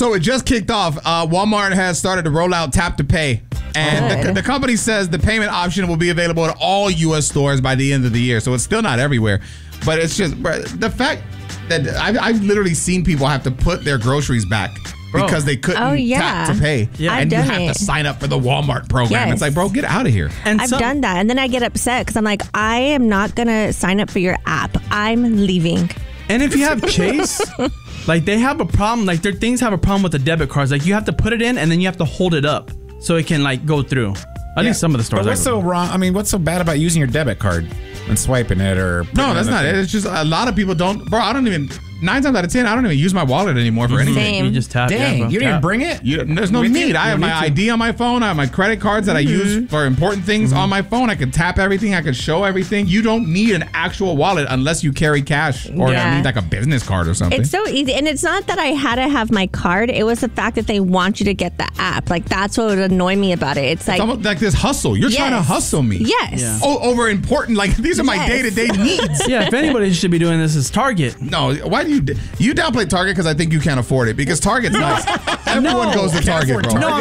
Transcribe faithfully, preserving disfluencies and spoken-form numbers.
So it just kicked off. Uh, Walmart has started to roll out Tap to Pay. And the, the company says the payment option will be available at all U S stores by the end of the year. So it's still not everywhere. But it's just bro, the fact that I've, I've literally seen people have to put their groceries back bro. because they couldn't oh, yeah. tap to pay. Yeah. And I've you done have it. to sign up for the Walmart program. Yes. It's like, bro, get out of here. And I've some- done that. And then I get upset because I'm like, I am not going to sign up for your app. I'm leaving. And if you have Chase, like they have a problem, like their things have a problem with the debit cards. Like you have to put it in and then you have to hold it up so it can like go through. At yeah. least some of the stores. But what's so wrong? I mean, what's so bad about using your debit card and swiping it or? No, that's not it. It's just a lot of people don't. Bro, I don't even. Nine times out of ten, I don't even use my wallet anymore for anything. Same. You just tap. Dang, yeah, you didn't even bring it? You, there's no With need. you? I have You my need to. I D on my phone. I have my credit cards that Mm-hmm. I use for important things Mm-hmm. on my phone. I can tap everything. I can show everything. You don't need an actual wallet unless you carry cash or Yeah. you need like a business card or something. It's so easy. And it's not that I had to have my card. It was the fact that they want you to get the app. Like, that's what would annoy me about it. It's like, It's almost like this hustle. You're Yes. trying to hustle me. yes. Yeah. Oh, over important. Like, these are my Yes. day-to-day needs. Yeah, if anybody should be doing this is Target. No, why do you you downplay Target? Because I think you can't afford it. Because Target's nice. Everyone No. goes to Can't Target, afford bro. Target. No,